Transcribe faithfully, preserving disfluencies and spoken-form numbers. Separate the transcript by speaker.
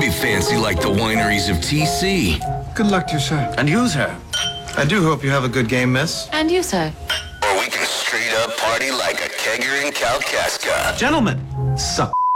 Speaker 1: We fancy like the wineries of T C.
Speaker 2: Good luck to you, sir.
Speaker 3: And you, sir.
Speaker 2: I do hope you have a good game, miss.
Speaker 4: And you, sir.
Speaker 1: Or we can straight up party like a kegger in Kalkaska.
Speaker 3: Gentlemen, suck.